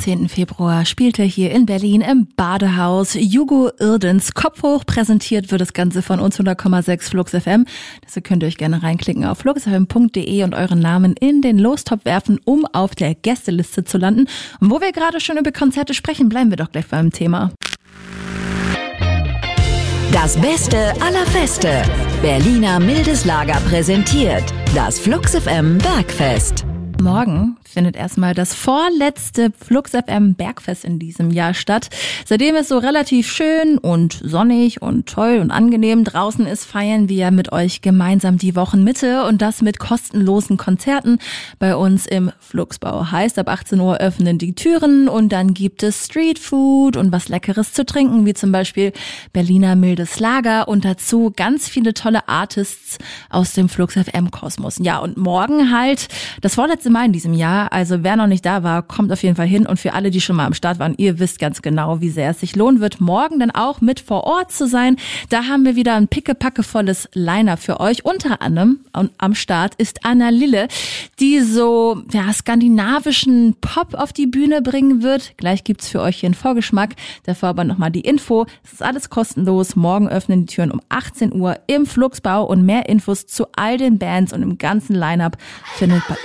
10. Februar spielte hier in Berlin im Badehaus Hugo Irdens Kopf hoch. Präsentiert wird das Ganze von uns 100,6 Flux FM. Deshalb könnt ihr euch gerne reinklicken auf fluxfm.de und euren Namen in den Lostopf werfen, um auf der Gästeliste zu landen. Und wo wir gerade schon über Konzerte sprechen, bleiben wir doch gleich beim Thema. Das Beste aller Feste. Berliner Mildes Lager präsentiert das Flux FM Bergfest. Morgen findet erstmal das vorletzte Flux FM Bergfest in diesem Jahr statt. Seitdem es so relativ schön und sonnig und toll und angenehm draußen ist, feiern wir mit euch gemeinsam die Wochenmitte und das mit kostenlosen Konzerten bei uns im Fluxbau. Heißt, ab 18 Uhr öffnen die Türen und dann gibt es Streetfood und was Leckeres zu trinken, wie zum Beispiel Berliner Mildes Lager und dazu ganz viele tolle Artists aus dem Flux FM Kosmos. Ja, und morgen halt das vorletzte Mal in diesem Jahr. Also wer noch nicht da war, kommt auf jeden Fall hin. Und für alle, die schon mal am Start waren, ihr wisst ganz genau, wie sehr es sich lohnen wird, morgen dann auch mit vor Ort zu sein. Da haben wir wieder ein pickepackevolles Line-Up für euch. Unter anderem am Start ist Anna Lille, die so skandinavischen Pop auf die Bühne bringen wird. Gleich gibt's für euch hier einen Vorgeschmack. Davor aber nochmal die Info. Es ist alles kostenlos. Morgen öffnen die Türen um 18 Uhr im Fluxbau und mehr Infos zu all den Bands und im ganzen Line-Up findet